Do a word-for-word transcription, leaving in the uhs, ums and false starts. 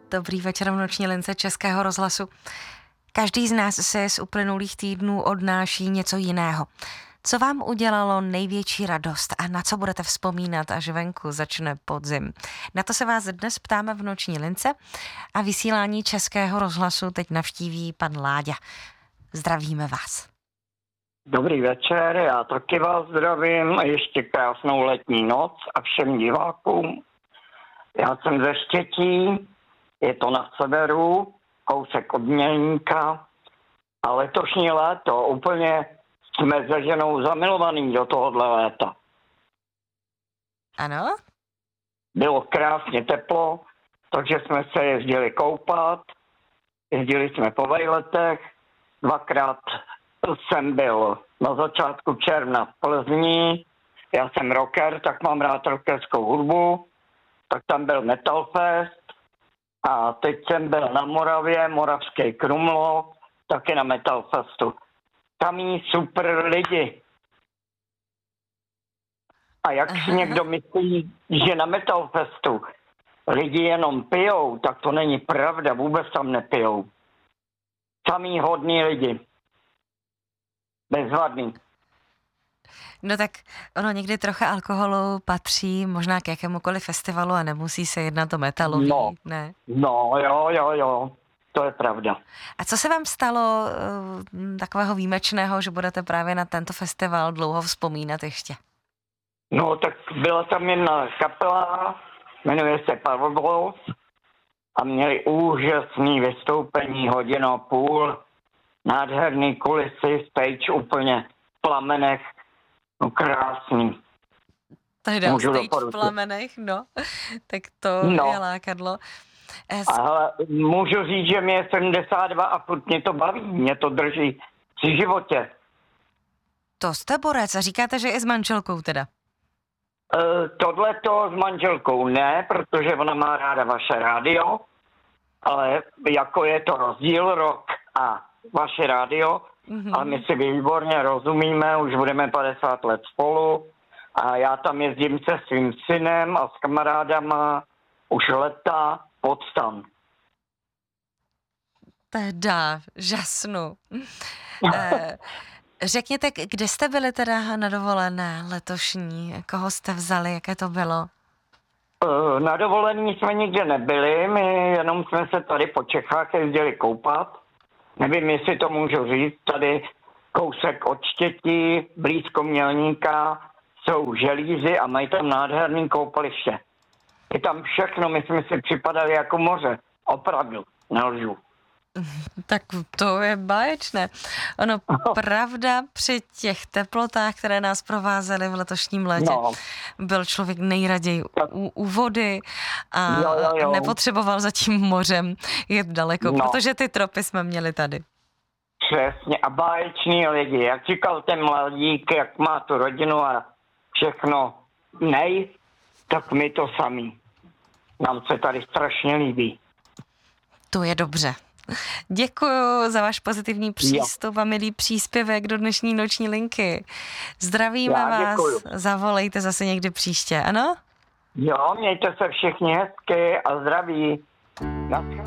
Dobrý večer v noční lince Českého rozhlasu. Každý z nás si z uplynulých týdnů odnáší něco jiného. Co vám udělalo největší radost a na co budete vzpomínat, až venku začne podzim? Na to se vás dnes ptáme v noční lince a vysílání Českého rozhlasu teď navštíví pan Láďa. Zdravíme vás. Dobrý večer, já taky vás zdravím a ještě krásnou letní noc a všem divákům. Já jsem ze Štětí, je to na severu, kousek od Mělníka a letošní léto úplně jsme se ženou zamilovaní do tohohle léta. Ano? Bylo krásně teplo, takže jsme se jezdili koupat, jezdili jsme po vejletech, dvakrát jsem byl na začátku června v Plzni, já jsem rocker, tak mám rád rockerskou hudbu, tak tam byl Metal Fest a teď jsem byl na Moravě, Moravský Krumlov, taky na Metal Festu. Tam super lidi. A jak si někdo myslí, že na Metal Festu lidi jenom pijou, tak to není pravda, vůbec tam nepijou. Samý hodní lidi. Bezvadný. No tak ono někdy trocha alkoholu patří možná k jakémukoliv festivalu a nemusí se jednat o metalový, no, ne? No, jo, jo, jo, to je pravda. A co se vám stalo uh, takového výjimečného, že budete právě na tento festival dlouho vzpomínat ještě? No, tak byla tam jedna kapela, jmenuje se Powerball a měli úžasný vystoupení, hodinu a půl, nádherný kulisy, stage úplně v plamenech, no krásný. Teda stage v plamenech, no, tak to no. je lákadlo. Es... Ale můžu říct, že mě je sedmdesát dva a furt mě to baví, mě to drží při životě. To jste borec a říkáte, že i s manželkou teda? Uh, Tohle to s manželkou ne, protože ona má ráda vaše rádio, ale jako je to rozdíl rock a vaše rádio, mm-hmm. ale my si výborně rozumíme, už budeme padesát let spolu a já tam jezdím se svým synem a s kamarádama už leta pod stan. Teda, žasnu. eh, řekněte, kde jste byli teda na dovolené letošní? Koho jste vzali, jaké to bylo? Eh, na dovolení jsme nikde nebyli, my jenom jsme se tady po Čechách jezdili koupat. Nevím, jestli to můžu říct, tady kousek od Štětí, blízko Mělníka, jsou želízy a mají tam nádherný koupaliště. Je tam všechno, my jsme si připadali jako moře. Opravdu, nelžu. Tak to je báječné. Ono, pravda, při těch teplotách, které nás provázely v letošním létě, no. byl člověk nejraději u, u vody a jo, jo, jo. nepotřeboval za tím mořem jet daleko, no. protože ty tropy jsme měli tady. Přesně, a báječní lidi. Jak říkal ten mladík, jak má tu rodinu a všechno nej, tak my to sami. Nám se tady strašně líbí. To je dobře. Děkuju za váš pozitivní přístup jo. a milý příspěvek do dnešní noční linky. Zdravíme Já vás, děkuju. Zavolejte zase někdy příště, ano? Jo, mějte se všichni hezky a zdraví. Naschle.